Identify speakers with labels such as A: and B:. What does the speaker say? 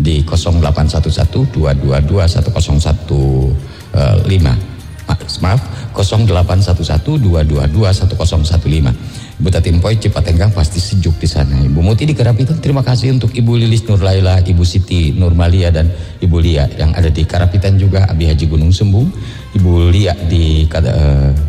A: di 0811-222-1015. Maaf, 0811-222-1015. Ibu Tatim Poi Cipatenggang pasti sejuk di sana. Ibu Muti di Karapitan, terima kasih untuk Ibu Lilis Nurlaila, Ibu Siti Nurmalia dan Ibu Lia yang ada di Karapitan juga. Abi Haji Gunung Sembung, Ibu Lia di